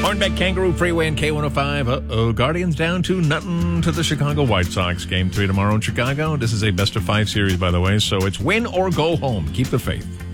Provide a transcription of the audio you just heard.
Hornbeck Kangaroo Freeway and K105. Guardians down to nothing to the Chicago White Sox. Game 3 tomorrow in Chicago. This is a best-of-5 series, by the way, so it's win or go home. Keep the faith.